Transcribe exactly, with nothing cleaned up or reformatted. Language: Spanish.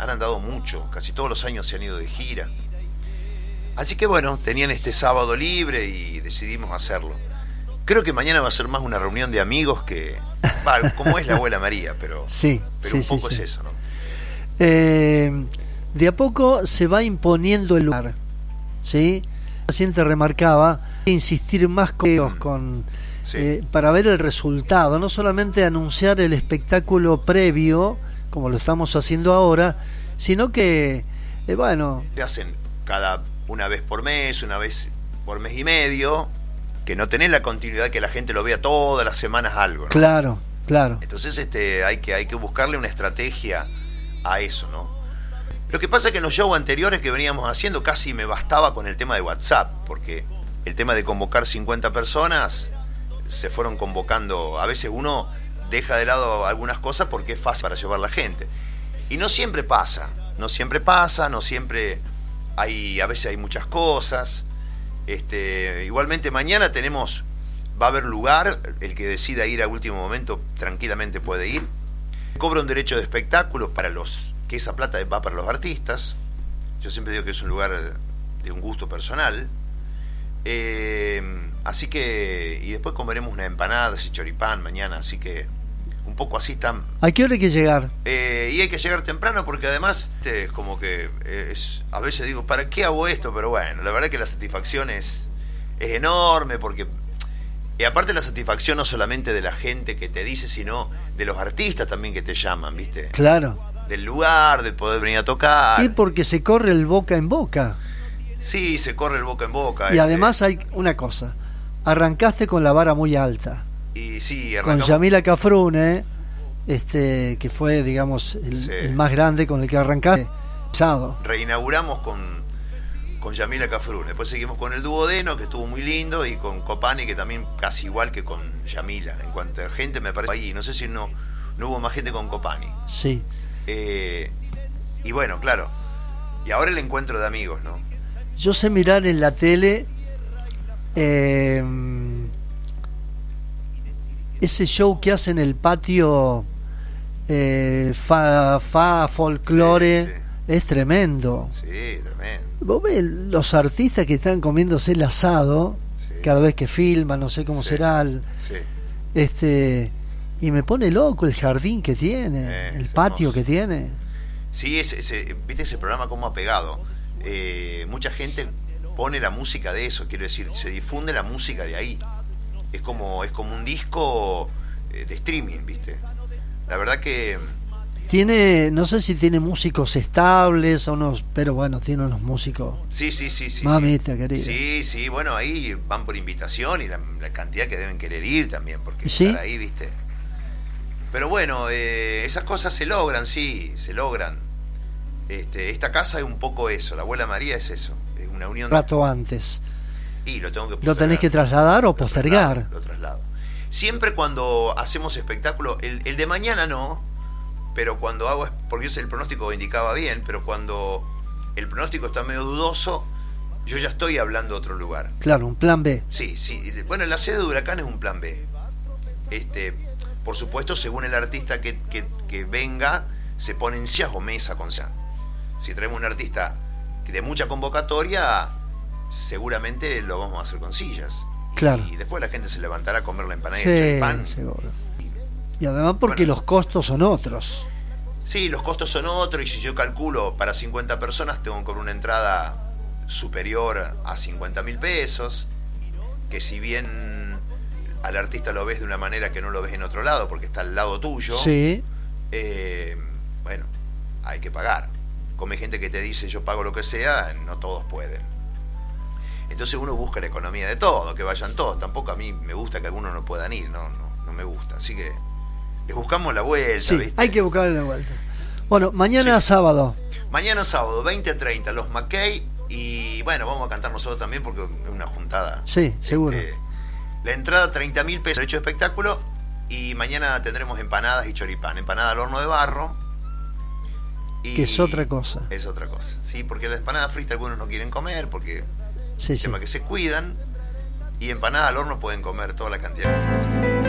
han andado mucho, casi todos los años se han ido de gira. Así que bueno, tenían este sábado libre y decidimos hacerlo. Creo que mañana va a ser más una reunión de amigos que... Va, como es la abuela María, pero, sí, pero sí, un poco sí, es sí. eso, ¿no? Eh, de a poco se va imponiendo el lugar, ¿sí? El paciente remarcaba insistir más con, con sí. eh, para ver el resultado, no solamente anunciar el espectáculo previo, como lo estamos haciendo ahora, sino que, eh, bueno... Te hacen cada una vez por mes, una vez por mes y medio, que no tenés la continuidad que la gente lo vea todas las semanas algo, ¿no? Claro, claro. Entonces este, hay que, hay que buscarle una estrategia a eso, ¿no? Lo que pasa es que en los shows anteriores que veníamos haciendo casi me bastaba con el tema de WhatsApp, porque el tema de convocar cincuenta personas se fueron convocando, a veces uno deja de lado algunas cosas porque es fácil para llevar la gente. Y no siempre pasa, no siempre pasa, no siempre hay, a veces hay muchas cosas. Este, igualmente mañana tenemos, va a haber lugar, el que decida ir a último momento tranquilamente puede ir. Cobra un derecho de espectáculo para los, que esa plata va para los artistas. Yo siempre digo que es un lugar de un gusto personal. Eh, así que, y después comeremos unas empanadas y choripán mañana, así que un poco así están. ¿A qué hora hay que llegar? Eh, y hay que llegar temprano porque además este, es como que es, a veces digo, ¿para qué hago esto? Pero bueno, la verdad que la satisfacción es, es enorme porque... Y aparte la satisfacción no solamente de la gente que te dice, sino de los artistas también que te llaman, ¿viste? Claro. Del lugar, de poder venir a tocar. Y porque se corre el boca en boca. Sí, se corre el boca en boca. Y este. además hay una cosa. Arrancaste con la vara muy alta. Y sí, con Yamila Cafrune, este, que fue, digamos, el, sí. el más grande con el que arrancaste. Reinauguramos con... con Yamila Cafrune, después seguimos con el Duodeno, que estuvo muy lindo, y con Copani, que también casi igual que con Yamila. En cuanto a gente, me parece ahí, no sé si no, no hubo más gente con Copani. Sí. Eh, y bueno, claro, y ahora el encuentro de amigos, ¿no? Yo sé mirar en la tele eh, ese show que hace en el patio, eh, fa, fa folclore, sí, sí. Es tremendo. Sí, tremendo. Vos ves los artistas que están comiéndose el asado, sí. Cada vez que filman, no sé cómo sí. será el, sí. este y me pone loco el jardín que tiene, eh, el patio hermoso. Que tiene. Sí, ese, ese, viste ese programa cómo ha pegado. Eh, mucha gente pone la música de eso, quiero decir, se difunde la música de ahí. Es como, es como un disco de streaming, viste. La verdad que tiene, no sé si tiene músicos estables o unos, pero bueno, tiene unos músicos. Sí, sí, sí, sí. Mamita sí. querida. Sí, sí, bueno, ahí van por invitación y la, la cantidad que deben querer ir también, porque ¿sí? Estar ahí, viste. Pero bueno, eh, esas cosas se logran, sí, se logran. Este, esta casa es un poco eso, la abuela María es eso, es una unión. Rato de... antes. Y lo tengo que postergar. ¿Lo tenés que trasladar o postergar? Lo traslado, lo traslado. Siempre cuando hacemos espectáculo, el, el de mañana no, pero cuando hago, porque el pronóstico indicaba bien, pero cuando el pronóstico está medio dudoso, yo ya estoy hablando de otro lugar. Claro, un plan B. Sí, sí. Bueno, la sede de Huracán es un plan B. Este, por supuesto, según el artista que, que, que venga, se pone en sillas o mesa con sillas. Si traemos un artista de mucha convocatoria, seguramente lo vamos a hacer con sillas. Claro. Y después la gente se levantará a comer la empanada sí, y el pan. Seguro. Y además porque bueno, los costos son otros. Sí, los costos son otros, y si yo calculo para cincuenta personas tengo que cobrar una entrada superior a cincuenta mil pesos, que si bien al artista lo ves de una manera que no lo ves en otro lado porque está al lado tuyo, sí. eh, bueno, hay que pagar. Como hay gente que te dice yo pago lo que sea, no todos pueden. Entonces uno busca la economía de todo, que vayan todos. Tampoco a mí me gusta que algunos no puedan ir, no, no, no me gusta. Así que les buscamos la vuelta. Sí, ¿viste? hay que buscarle la vuelta. Bueno, mañana sí. sábado. Mañana sábado, veinte a treinta, los McKay. Y bueno, vamos a cantar nosotros también porque es una juntada. Sí, seguro. Este, la entrada, treinta mil pesos, derecho de espectáculo. Y mañana tendremos empanadas y choripán. Empanada al horno de barro. Y que es otra cosa. Es otra cosa. Sí, porque la empanada frita algunos no quieren comer porque sí, el sí. tema que se cuidan. Y empanada al horno pueden comer toda la cantidad.